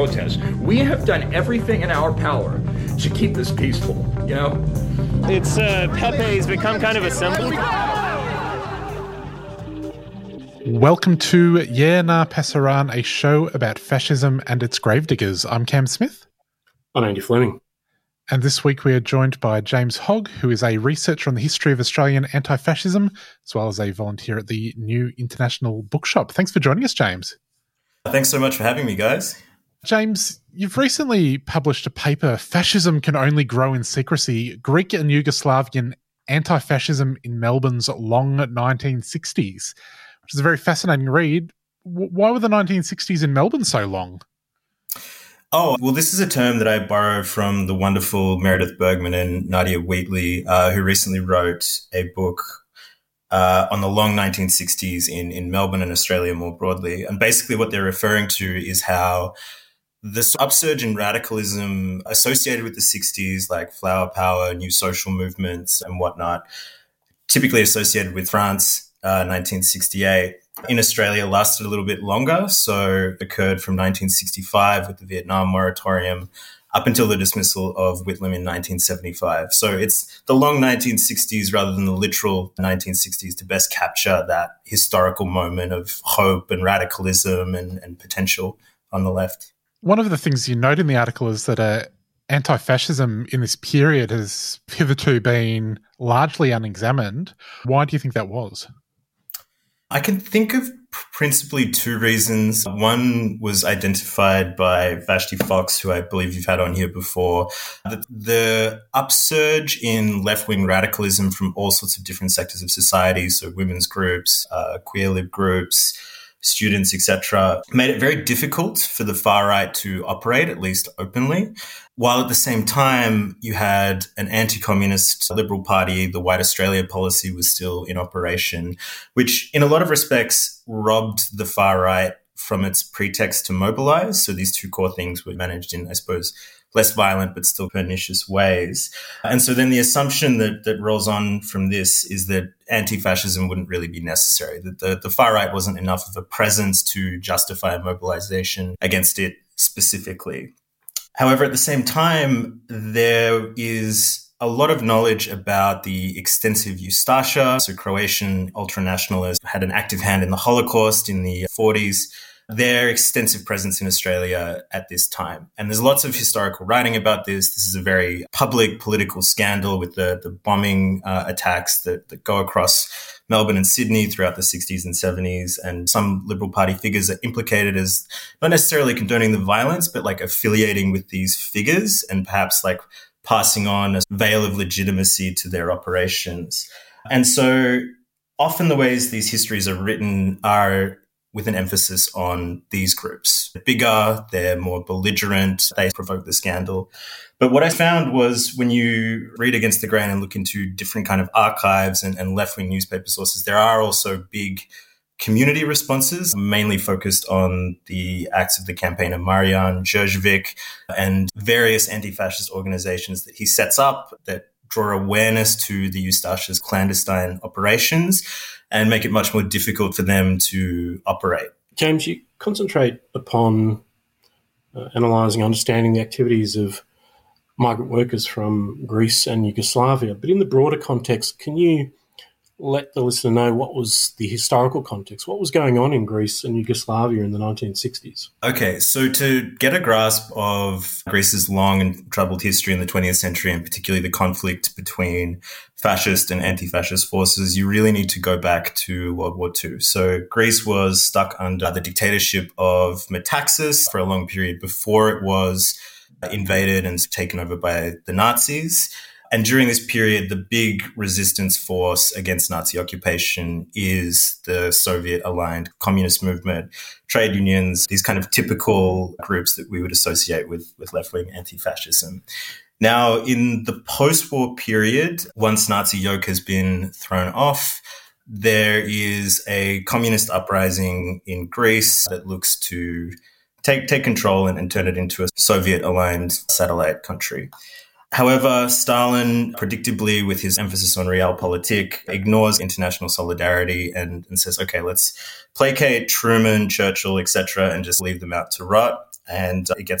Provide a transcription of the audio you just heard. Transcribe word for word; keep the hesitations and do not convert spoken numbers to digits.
protest. We have done everything in our power to keep this peaceful, you know? It's, uh, Pepe's become kind of a symbol. Welcome to Yeah Na Pasaran, a show about fascism and its gravediggers. I'm Cam Smith. I'm Andy Fleming. And this week we are joined by James Hogg, who is a researcher on the history of Australian anti-fascism, as well as a volunteer at the New International Bookshop. Thanks for joining us, James. Thanks so much for having me, guys. James, you've recently published a paper, Fascism Can Only Grow in Secrecy, Greek and Yugoslavian Anti-Fascism in Melbourne's Long nineteen sixties, which is a very fascinating read. Why were the nineteen sixties in Melbourne so long? Oh, well, this is a term that I borrowed from the wonderful Meredith Bergman and Nadia Wheatley, uh, who recently wrote a book uh, on the long nineteen sixties in, in Melbourne and Australia more broadly. And basically what they're referring to is how this upsurge in radicalism associated with the sixties, like flower power, new social movements and whatnot, typically associated with France, uh, nineteen sixty-eight, in Australia lasted a little bit longer. So occurred from nineteen sixty-five with the Vietnam moratorium up until the dismissal of Whitlam in nineteen seventy-five. So it's the long nineteen sixties rather than the literal nineteen sixties to best capture that historical moment of hope and radicalism and, and potential on the left. One of the things you note in the article is that uh, anti-fascism in this period has hitherto been largely unexamined. Why do you think that was? I can think of principally two reasons. One was identified by Vashti Fox, who I believe you've had on here before. The, the upsurge in left-wing radicalism from all sorts of different sectors of society, so women's groups, uh, queer lib groups, students, et cetera, made it very difficult for the far right to operate, at least openly, while at the same time you had an anti-communist Liberal Party. The White Australia policy was still in operation, which in a lot of respects robbed the far right from its pretext to mobilise. So these two core things were managed in, I suppose, less violent but still pernicious ways. And so then the assumption that, that rolls on from this is that anti-fascism wouldn't really be necessary, that the, the far right wasn't enough of a presence to justify a mobilization against it specifically. However, at the same time, there is a lot of knowledge about the extensive Ustasha, so Croatian ultranationalists had an active hand in the Holocaust in the forties, their extensive presence in Australia at this time. And there's lots of historical writing about this. This is a very public political scandal with the, the bombing uh, attacks that, that go across Melbourne and Sydney throughout the sixties and seventies. And some Liberal Party figures are implicated as not necessarily condoning the violence, but like affiliating with these figures and perhaps like passing on a veil of legitimacy to their operations. And so often the ways these histories are written are with an emphasis on these groups. They're bigger, they're more belligerent, they provoke the scandal. But what I found was when you read against the grain and look into different kind of archives and, and left-wing newspaper sources, there are also big community responses, mainly focused on the acts of the campaigner Marian Djurdjevic and various anti-fascist organizations that he sets up that draw awareness to the Ustasha's clandestine operations and make it much more difficult for them to operate. James, you concentrate upon uh, analysing, understanding the activities of migrant workers from Greece and Yugoslavia, but in the broader context, can you let the listener know what was the historical context? What was going on in Greece and Yugoslavia in the nineteen sixties? Okay, so to get a grasp of Greece's long and troubled history in the twentieth century, and particularly the conflict between fascist and anti-fascist forces, you really need to go back to World War Two. So Greece was stuck under the dictatorship of Metaxas for a long period before it was invaded and taken over by the Nazis. And during this period, the big resistance force against Nazi occupation is the Soviet-aligned communist movement, trade unions, these kind of typical groups that we would associate with, with left-wing anti-fascism. Now, in the post-war period, once Nazi yoke has been thrown off, there is a communist uprising in Greece that looks to take, take control and, and turn it into a Soviet-aligned satellite country. However, Stalin, predictably with his emphasis on realpolitik, ignores international solidarity and, and says, okay, let's placate Truman, Churchill, et cetera, and just leave them out to rot. and it gets